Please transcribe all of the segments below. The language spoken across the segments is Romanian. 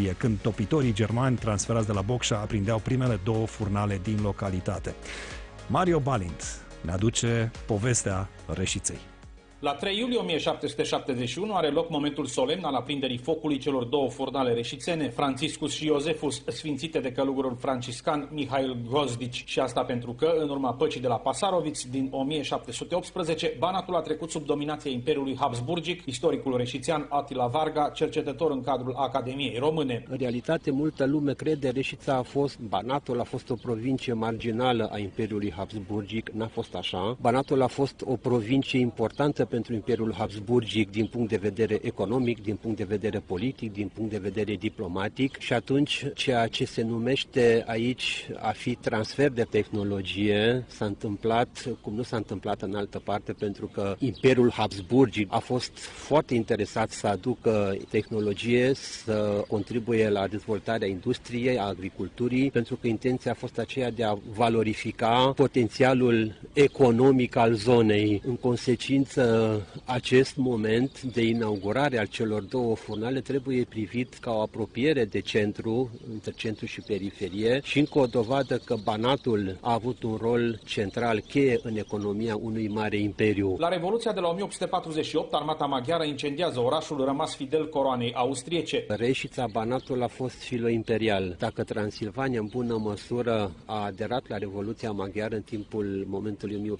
iulie, când topitorii germani transferați de la Bocșa aprindeau primele 2 furnale din localitate. Mario Balint ne aduce povestea Reșiței. La 3 iulie 1771 are loc momentul solemn al aprinderii focului celor 2 furnale reșițene, Franciscus și Iosefus, sfințite de călugărul franciscan Mihail Gvozdici. Și asta pentru că, în urma păcii de la Pasaroviț din 1718, Banatul a trecut sub dominația Imperiului Habsburgic. Istoricul reșițean Attila Varga, cercetător în cadrul Academiei Române. În realitate, multă lume crede Reșița Banatul a fost o provincie marginală a Imperiului Habsburgic. N-a fost așa. Banatul a fost o provincie importantă pentru Imperiul Habsburgic din punct de vedere economic, din punct de vedere politic, din punct de vedere diplomatic și atunci ceea ce se numește aici a fi transfer de tehnologie s-a întâmplat cum nu s-a întâmplat în altă parte, pentru că Imperiul Habsburgic a fost foarte interesat să aducă tehnologie, să contribuie la dezvoltarea industriei, a agriculturii, pentru că intenția a fost aceea de a valorifica potențialul economic al zonei. În consecință, acest moment de inaugurare al celor 2 furnale trebuie privit ca o apropiere de centru, între centru și periferie, și încă o dovadă că Banatul a avut un rol central, cheie în economia unui mare imperiu. La Revoluția de la 1848, armata maghiară incendiază orașul rămas fidel coroanei austriece. Reșița, Banatul a fost filo-imperial. Dacă Transilvania în bună măsură a aderat la Revoluția maghiară în timpul momentului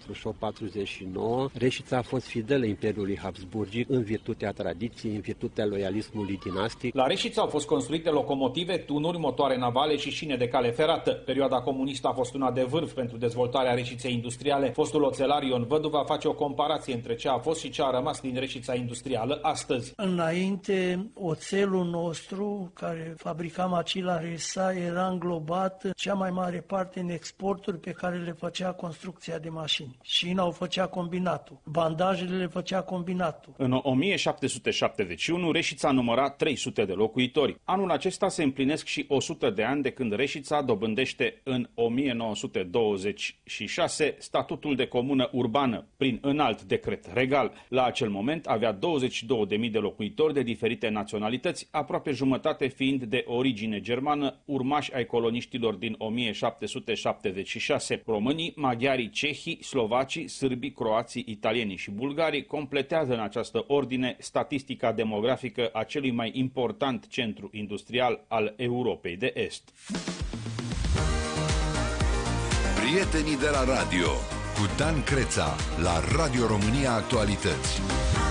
1848-49, Reșița a fost fidelă Imperiului Habsburgic în virtutea tradiției, în virtutea loialismului dinastic. La Reșița au fost construite locomotive, tunuri, motoare navale și șine de cale ferată. Perioada comunistă a fost una de vârf pentru dezvoltarea Reșiței industriale. Fostul oțelar Ion Văduva face o comparație între ce a fost și ce a rămas din Reșița industrială astăzi. Înainte, oțelul nostru, care fabricam aici la Reșița, era înglobat cea mai mare parte în exporturi pe care le făcea construcția de mașini. Șina o făcea combinatul. Bandajele le făcea combinatul. În 1771, Reșița număra 300 de locuitori. Anul acesta se împlinesc și 100 de ani de când Reșița dobândește în 1926 statutul de comună urbană prin înalt decret regal. La acel moment avea 22.000 de locuitori de diferite naționalități, aproape jumătate fiind de origine germană, urmași ai coloniștilor din 1776. Românii, maghiarii, cehii, slovacii, sârbii, croații, italienii și bulgarii completează în această ordine statistica demografică a celui mai important centru industrial al Europei de Est. Prietenii de la radio cu Dan Creța la Radio România Actualități.